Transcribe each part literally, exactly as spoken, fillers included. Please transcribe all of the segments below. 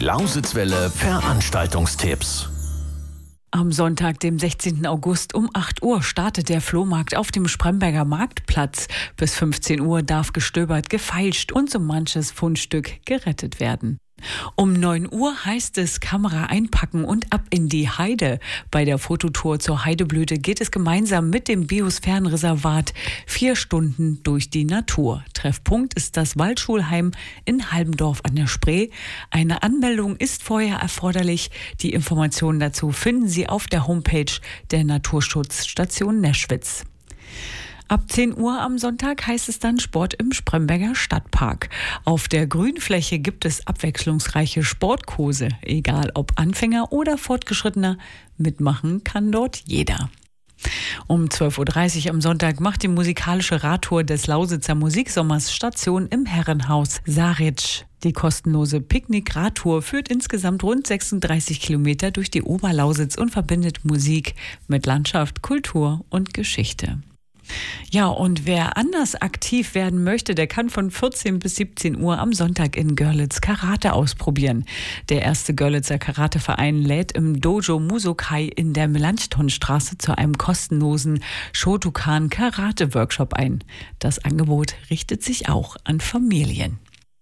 Lausitzwelle Veranstaltungstipps. Am Sonntag, dem sechzehnten August um acht Uhr startet der Flohmarkt auf dem Spremberger Marktplatz. Bis fünfzehn Uhr darf gestöbert, gefeilscht und so manches Fundstück gerettet werden. Um neun Uhr heißt es Kamera einpacken und ab in die Heide. Bei der Fototour zur Heideblüte geht es gemeinsam mit dem Biosphärenreservat vier Stunden durch die Natur. Treffpunkt ist das Waldschulheim in Halbendorf an der Spree. Eine Anmeldung ist vorher erforderlich. Die Informationen dazu finden Sie auf der Homepage der Naturschutzstation Neschwitz. Ab zehn Uhr am Sonntag heißt es dann Sport im Spremberger Stadtpark. Auf der Grünfläche gibt es abwechslungsreiche Sportkurse. Egal ob Anfänger oder Fortgeschrittener, mitmachen kann dort jeder. Um zwölf Uhr dreißig am Sonntag macht die musikalische Radtour des Lausitzer Musiksommers Station im Herrenhaus Saritsch. Die kostenlose Picknick-Radtour führt insgesamt rund sechsunddreißig Kilometer durch die Oberlausitz und verbindet Musik mit Landschaft, Kultur und Geschichte. Ja, und wer anders aktiv werden möchte, der kann von vierzehn bis siebzehn Uhr am Sonntag in Görlitz Karate ausprobieren. Der erste Görlitzer Karateverein lädt im Dojo Musokai in der Melanchthonstraße zu einem kostenlosen Shotokan-Karate-Workshop ein. Das Angebot richtet sich auch an Familien.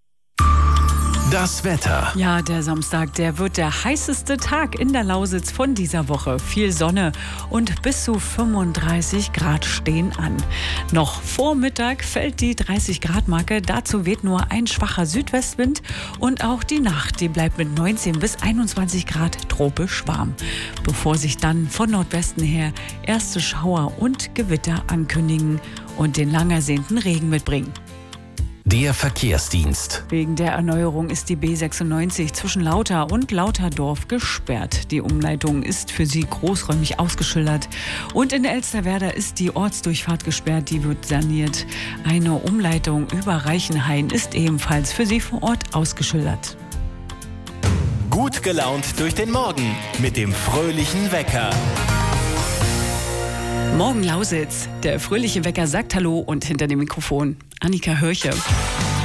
Das Wetter. Ja, der Samstag, der wird der heißeste Tag in der Lausitz von dieser Woche. Viel Sonne und bis zu fünfunddreißig Grad stehen an. Noch vor Mittag fällt die dreißig Grad Marke. Dazu weht nur ein schwacher Südwestwind und auch die Nacht, die bleibt mit neunzehn bis einundzwanzig Grad tropisch warm. Bevor sich dann von Nordwesten her erste Schauer und Gewitter ankündigen und den lang ersehnten Regen mitbringen. Der Verkehrsdienst. Wegen der Erneuerung ist die B sechsundneunzig zwischen Lauter und Lauterdorf gesperrt. Die Umleitung ist für Sie großräumig ausgeschildert. Und in Elsterwerda ist die Ortsdurchfahrt gesperrt, die wird saniert. Eine Umleitung über Reichenhain ist ebenfalls für Sie vor Ort ausgeschildert. Gut gelaunt durch den Morgen mit dem fröhlichen Wecker. Morgen Lausitz. Der fröhliche Wecker sagt Hallo und hinter dem Mikrofon Annika Hörche.